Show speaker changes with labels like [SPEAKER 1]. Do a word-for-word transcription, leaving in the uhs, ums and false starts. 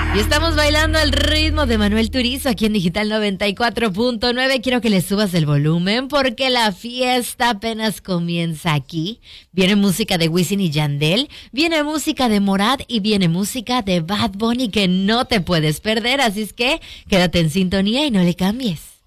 [SPEAKER 1] Y estamos bailando al ritmo de Manuel Turizo aquí en Digital noventa y cuatro punto nueve. Quiero que le subas el volumen porque la fiesta apenas comienza aquí. Viene música de Wisin y Yandel, viene música de Morat y viene música de Bad Bunny que no te puedes perder. Así es que quédate en sintonía y no le cambies.